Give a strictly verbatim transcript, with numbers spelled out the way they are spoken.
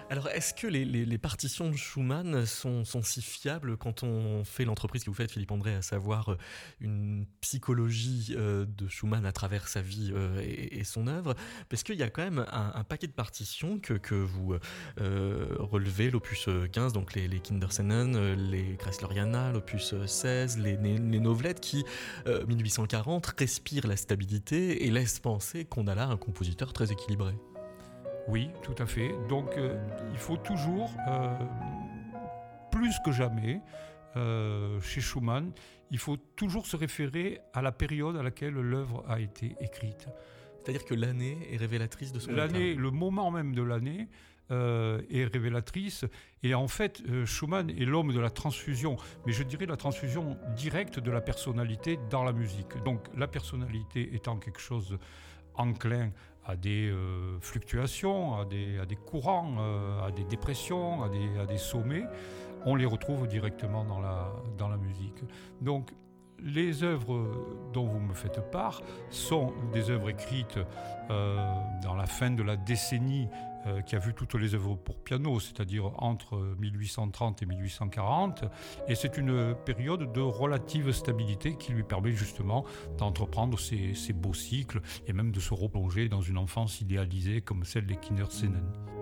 Alors, est-ce que les, les, les partitions de Schumann sont, sont si fiables quand on fait l'entreprise que vous faites, Philippe André, à savoir euh, une psychologie euh, de Schumann à travers sa vie euh, et, et son œuvre? Parce qu'il y a quand même un, un paquet de partitions que, que vous euh, relevez, l'opus quinze, donc les, les Kinderszenen, les Kreisleriana, l'opus seize, les, les, les novelettes qui, euh, mille huit cent quarante, respirent la stabilité et laissent penser qu'on a là un compositeur très équilibré. Oui, tout à fait. Donc euh, il faut toujours, euh, plus que jamais, euh, chez Schumann, il faut toujours se référer à la période à laquelle l'œuvre a été écrite. C'est-à-dire que l'année est révélatrice de son L'année, état. le moment même de l'année euh, est révélatrice. Et en fait, euh, Schumann est l'homme de la transfusion, mais je dirais la transfusion directe de la personnalité dans la musique. Donc la personnalité étant quelque chose enclin à des euh, fluctuations, à des, à des courants, euh, à des dépressions, à des, à des sommets, on les retrouve directement dans la, dans la musique. Donc, les œuvres dont vous me faites part sont des œuvres écrites euh, dans la fin de la décennie euh, qui a vu toutes les œuvres pour piano, c'est-à-dire entre mille huit cent trente et mille huit cent quarante, et c'est une période de relative stabilité qui lui permet justement d'entreprendre ces, ces beaux cycles et même de se replonger dans une enfance idéalisée comme celle des Kinderszenen.